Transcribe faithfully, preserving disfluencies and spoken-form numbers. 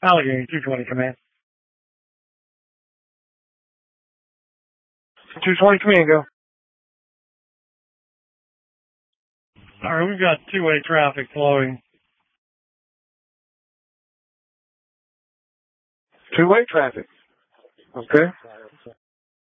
Allegheny, two twenty, command. two twenty, command, go. Alright, we've got two-way traffic flowing. Two-way traffic. Okay.